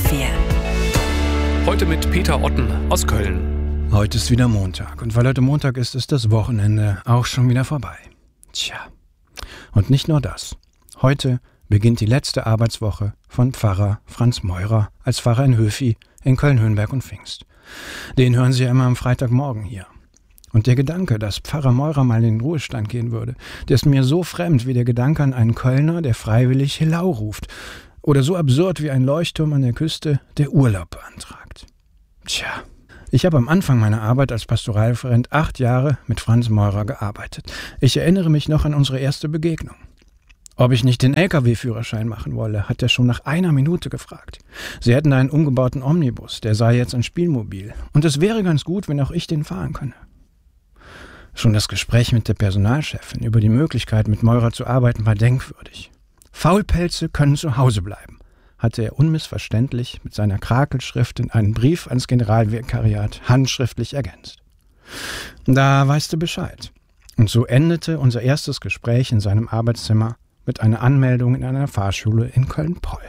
4. Heute mit Peter Otten aus Köln. Heute ist wieder Montag und weil heute Montag ist, ist das Wochenende auch schon wieder vorbei. Tja, und nicht nur das. Heute beginnt die letzte Arbeitswoche von Pfarrer Franz Meurer als Pfarrer in Höfi in Köln-Höhenberg und Pfingst. Den hören Sie ja immer am Freitagmorgen hier. Und der Gedanke, dass Pfarrer Meurer mal in den Ruhestand gehen würde, der ist mir so fremd wie der Gedanke an einen Kölner, der freiwillig Hillau ruft. Oder so absurd wie ein Leuchtturm an der Küste, der Urlaub beantragt. Tja, ich habe am Anfang meiner Arbeit als Pastoralreferent 8 Jahre mit Franz Meurer gearbeitet. Ich erinnere mich noch an unsere erste Begegnung. Ob ich nicht den LKW-Führerschein machen wolle, hat er schon nach 1 Minute gefragt. Sie hätten einen umgebauten Omnibus, der sei jetzt ein Spielmobil. Und es wäre ganz gut, wenn auch ich den fahren könne. Schon das Gespräch mit der Personalchefin über die Möglichkeit, mit Meurer zu arbeiten, war denkwürdig. Faulpelze können zu Hause bleiben, hatte er unmissverständlich mit seiner Krakelschrift in einen Brief ans Generalvikariat handschriftlich ergänzt. Da weißt du Bescheid. Und so endete unser erstes Gespräch in seinem Arbeitszimmer mit einer Anmeldung in einer Fahrschule in Köln-Poll.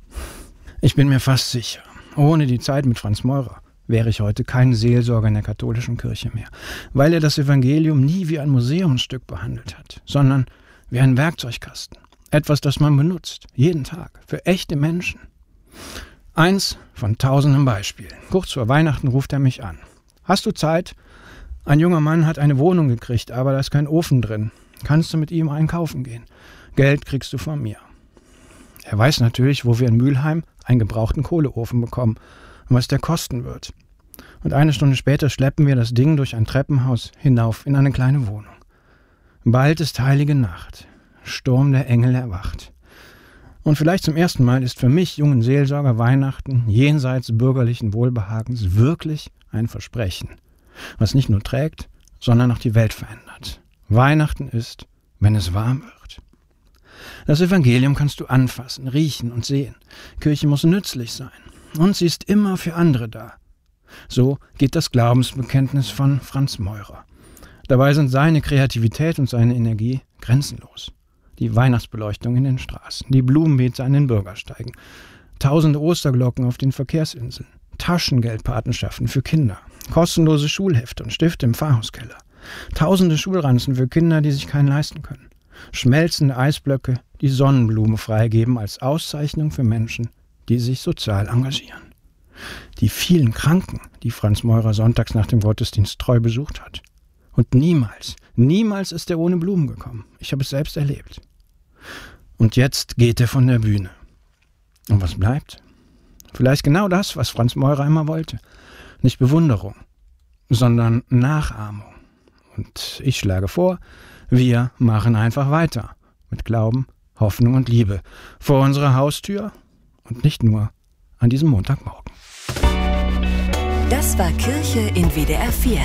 Ich bin mir fast sicher, ohne die Zeit mit Franz Meurer wäre ich heute kein Seelsorger in der katholischen Kirche mehr, weil er das Evangelium nie wie ein Museumsstück behandelt hat, sondern wie einen Werkzeugkasten. Etwas, das man benutzt, jeden Tag, für echte Menschen. Eins von tausenden Beispielen. Kurz vor Weihnachten ruft er mich an. Hast du Zeit? Ein junger Mann hat eine Wohnung gekriegt, aber da ist kein Ofen drin. Kannst du mit ihm einkaufen gehen? Geld kriegst du von mir. Er weiß natürlich, wo wir in Mülheim einen gebrauchten Kohleofen bekommen und was der kosten wird. Und 1 Stunde später schleppen wir das Ding durch ein Treppenhaus hinauf in eine kleine Wohnung. Bald ist heilige Nacht. Sturm der Engel erwacht. Und vielleicht zum ersten Mal ist für mich, jungen Seelsorger, Weihnachten jenseits bürgerlichen Wohlbehagens wirklich ein Versprechen, was nicht nur trägt, sondern auch die Welt verändert. Weihnachten ist, wenn es warm wird. Das Evangelium kannst du anfassen, riechen und sehen. Kirche muss nützlich sein. Und sie ist immer für andere da. So geht das Glaubensbekenntnis von Franz Meurer. Dabei sind seine Kreativität und seine Energie grenzenlos. Die Weihnachtsbeleuchtung in den Straßen, die Blumenbeete an den Bürgersteigen, tausende Osterglocken auf den Verkehrsinseln, Taschengeldpatenschaften für Kinder, kostenlose Schulhefte und Stifte im Pfarrhauskeller, tausende Schulranzen für Kinder, die sich keinen leisten können, schmelzende Eisblöcke, die Sonnenblume freigeben als Auszeichnung für Menschen, die sich sozial engagieren. Die vielen Kranken, die Franz Meurer sonntags nach dem Gottesdienst treu besucht hat. Und niemals ist er ohne Blumen gekommen. Ich habe es selbst erlebt. Und jetzt geht er von der Bühne. Und was bleibt? Vielleicht genau das, was Franz Meurer immer wollte. Nicht Bewunderung, sondern Nachahmung. Und ich schlage vor, wir machen einfach weiter. Mit Glauben, Hoffnung und Liebe. Vor unserer Haustür und nicht nur an diesem Montagmorgen. Das war Kirche in WDR 4.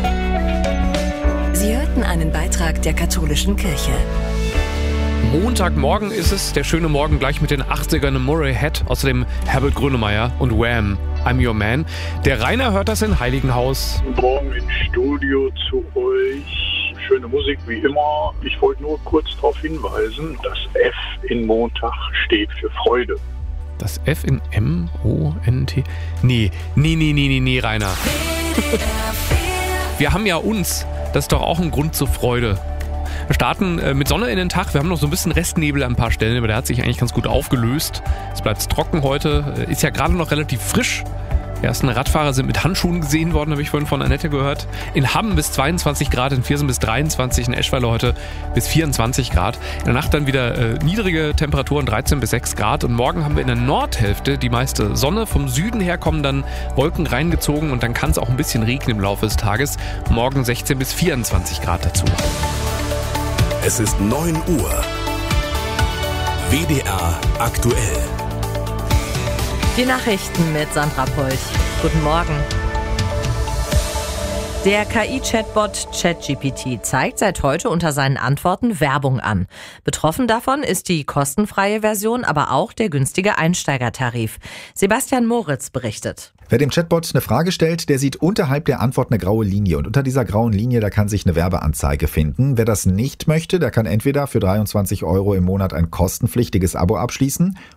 Sie hörten einen Beitrag der katholischen Kirche. Montagmorgen ist es, der schöne Morgen gleich mit den 80ern Murray Head, außerdem Herbert Grönemeyer und Wham! I'm Your Man. Der Rainer hört das in Heiligenhaus. Guten Morgen ins Studio zu euch. Schöne Musik wie immer. Ich wollte nur kurz darauf hinweisen, das F in Montag steht für Freude. Das F in M-O-N-T? Nee, Rainer. Wir haben ja uns. Das ist doch auch ein Grund zur Freude. Wir starten mit Sonne in den Tag. Wir haben noch so ein bisschen Restnebel an ein paar Stellen, aber der hat sich eigentlich ganz gut aufgelöst. Es bleibt trocken heute. Ist ja gerade noch relativ frisch. Die ersten Radfahrer sind mit Handschuhen gesehen worden, habe ich vorhin von Annette gehört. In Hamm bis 22 Grad, in Viersen bis 23, in Eschweiler heute bis 24 Grad. In der Nacht dann wieder niedrige Temperaturen, 13 bis 6 Grad. Und morgen haben wir in der Nordhälfte die meiste Sonne. Vom Süden her kommen dann Wolken reingezogen und dann kann es auch ein bisschen regnen im Laufe des Tages. Morgen 16 bis 24 Grad dazu. Es ist 9 Uhr. WDR aktuell. Die Nachrichten mit Sandra Polch. Guten Morgen. Der KI-Chatbot ChatGPT zeigt seit heute unter seinen Antworten Werbung an. Betroffen davon ist die kostenfreie Version, aber auch der günstige Einsteigertarif. Sebastian Moritz berichtet. Wer dem Chatbot eine Frage stellt, der sieht unterhalb der Antwort eine graue Linie. Und unter dieser grauen Linie, da kann sich eine Werbeanzeige finden. Wer das nicht möchte, der kann entweder für 23 € im Monat ein kostenpflichtiges Abo abschließen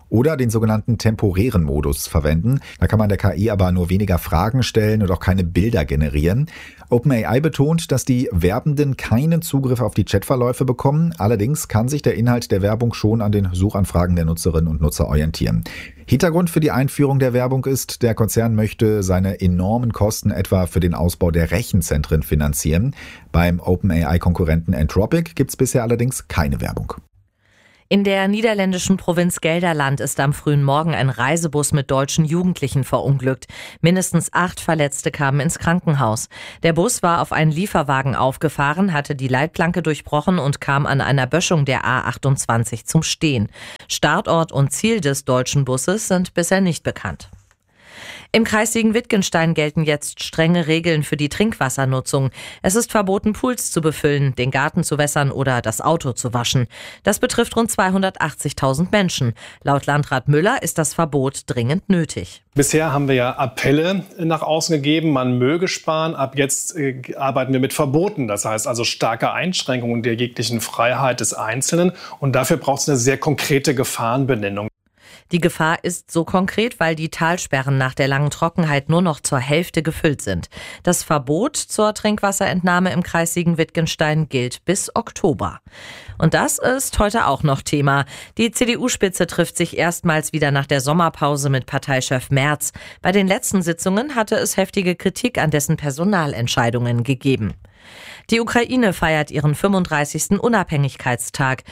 oder den sogenannten temporären Modus verwenden. Da kann man der KI aber nur weniger Fragen stellen und auch keine Bilder generieren. OpenAI betont, dass die Werbenden keinen Zugriff auf die Chatverläufe bekommen. Allerdings kann sich der Inhalt der Werbung schon an den Suchanfragen der Nutzerinnen und Nutzer orientieren. Hintergrund für die Einführung der Werbung ist, der Konzern möchte seine enormen Kosten etwa für den Ausbau der Rechenzentren finanzieren. Beim OpenAI-Konkurrenten Anthropic gibt es bisher allerdings keine Werbung. In der niederländischen Provinz Gelderland ist am frühen Morgen ein Reisebus mit deutschen Jugendlichen verunglückt. Mindestens 8 Verletzte kamen ins Krankenhaus. Der Bus war auf einen Lieferwagen aufgefahren, hatte die Leitplanke durchbrochen und kam an einer Böschung der A28 zum Stehen. Startort und Ziel des deutschen Busses sind bisher nicht bekannt. Im Kreis Siegen-Wittgenstein gelten jetzt strenge Regeln für die Trinkwassernutzung. Es ist verboten, Pools zu befüllen, den Garten zu wässern oder das Auto zu waschen. Das betrifft rund 280.000 Menschen. Laut Landrat Müller ist das Verbot dringend nötig. Bisher haben wir ja Appelle nach außen gegeben, man möge sparen. Ab jetzt arbeiten wir mit Verboten. Das heißt also starke Einschränkungen der jeglichen Freiheit des Einzelnen. Und dafür braucht es eine sehr konkrete Gefahrenbenennung. Die Gefahr ist so konkret, weil die Talsperren nach der langen Trockenheit nur noch zur Hälfte gefüllt sind. Das Verbot zur Trinkwasserentnahme im Kreis Siegen-Wittgenstein gilt bis Oktober. Und das ist heute auch noch Thema. Die CDU-Spitze trifft sich erstmals wieder nach der Sommerpause mit Parteichef Merz. Bei den letzten Sitzungen hatte es heftige Kritik an dessen Personalentscheidungen gegeben. Die Ukraine feiert ihren 35. Unabhängigkeitstag.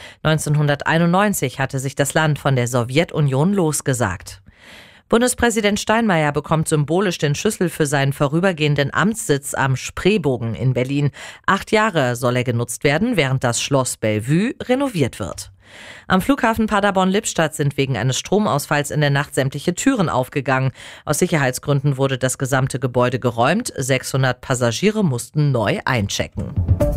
1991 hatte sich das Land von der Sowjetunion losgesagt. Bundespräsident Steinmeier bekommt symbolisch den Schlüssel für seinen vorübergehenden Amtssitz am Spreebogen in Berlin. 8 Jahre soll er genutzt werden, während das Schloss Bellevue renoviert wird. Am Flughafen Paderborn-Lippstadt sind wegen eines Stromausfalls in der Nacht sämtliche Türen aufgegangen. Aus Sicherheitsgründen wurde das gesamte Gebäude geräumt. 600 Passagiere mussten neu einchecken.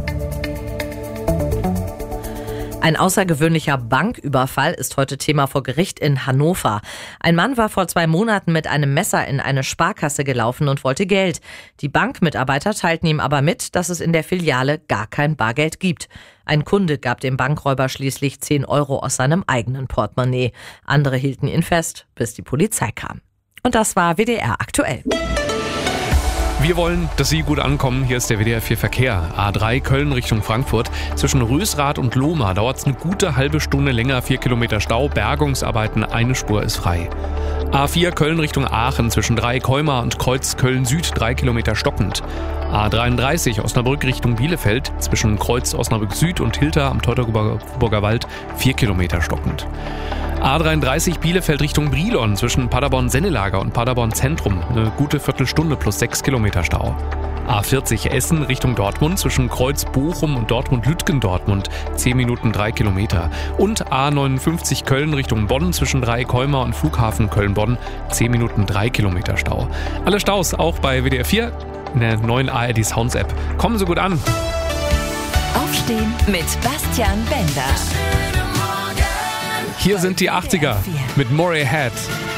Ein außergewöhnlicher Banküberfall ist heute Thema vor Gericht in Hannover. Ein Mann war vor 2 Monaten mit einem Messer in eine Sparkasse gelaufen und wollte Geld. Die Bankmitarbeiter teilten ihm aber mit, dass es in der Filiale gar kein Bargeld gibt. Ein Kunde gab dem Bankräuber schließlich 10 Euro aus seinem eigenen Portemonnaie. Andere hielten ihn fest, bis die Polizei kam. Und das war WDR aktuell. Wir wollen, dass Sie gut ankommen. Hier ist der WDR 4 Verkehr. A3 Köln Richtung Frankfurt. Zwischen Rösrath und Lohmar dauert es eine gute halbe Stunde länger. 4 Kilometer Stau, Bergungsarbeiten, eine Spur ist frei. A4 Köln Richtung Aachen. Zwischen Dreieck-Heumar und Kreuz Köln Süd 3 Kilometer stockend. A33 Osnabrück Richtung Bielefeld. Zwischen Kreuz Osnabrück Süd und Hilter am Teutoburger Wald 4 Kilometer stockend. A33 Bielefeld Richtung Brilon zwischen Paderborn-Sennelager und Paderborn-Zentrum. Eine gute Viertelstunde plus 6 Kilometer Stau. A40 Essen Richtung Dortmund zwischen Kreuz Bochum und Dortmund-Lütgendortmund 10 Minuten 3 Kilometer. Und A59 Köln Richtung Bonn zwischen Dreieck-Heumar und Flughafen Köln-Bonn 10 Minuten 3 Kilometer Stau. Alle Staus auch bei WDR 4 in der neuen ARD Sounds App. Kommen Sie gut an. Aufstehen mit Bastian Bender. Hier sind die 80er mit Moray Head.